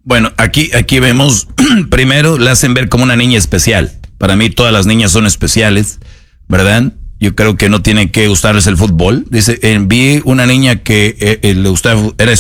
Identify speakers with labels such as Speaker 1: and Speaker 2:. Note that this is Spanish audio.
Speaker 1: Bueno, aquí vemos, primero la hacen ver como una niña especial. Para mí todas las niñas son especiales, ¿verdad? Yo creo que no tiene que gustarles el fútbol. Dice, vi una niña que le gustaba, era